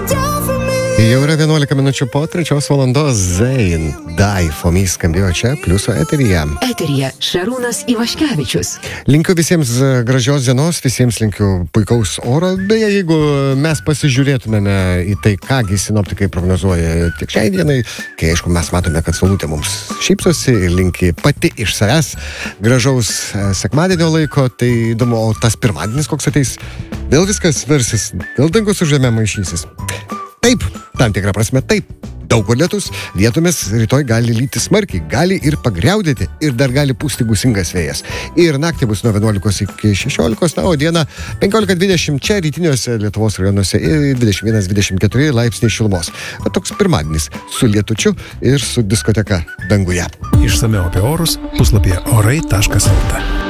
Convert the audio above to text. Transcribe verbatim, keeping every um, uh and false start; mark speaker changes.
Speaker 1: Jau yra vienuolika minučių po trečios valandos. Zayn, Die for me skambėjo čia, Pliuso eteryje.
Speaker 2: Eteryje Šarūnas Ivaškevičius.
Speaker 1: Linkiu visiems gražios dienos, visiems linkiu puikaus oro. Beje, jeigu mes pasižiūrėtumėme į tai, kągi sinoptikai prognozuoja tik šiai dienai, kai aišku mes matome, kad saulutė mums šypsosi ir linki pati iš savęs gražaus sekmadienio laiko, tai įdomu, o tas pirmadienis koks ateis, vėl viskas versis, vėl dangus su žeme maišysis. Taip, tam tikrą prasme taip. Daug kur lietus, vietomis rytoj gali lyti smarkiai, gali ir pagriaudėti ir dar gali pūsti gūsingas vėjas. Ir naktį bus nuo vienuolikos iki šešiolikos, na, o dieną penkiolika dvidešimt čia rytiniuose Lietuvos rajonuose ir dvidešimt vienas dvidešimt keturi laipsniai šilumos. O toks pirmadienis su lietučiu ir su diskoteka danguje.
Speaker 3: Išsamiau apie orus puslapyje orai taškas lt.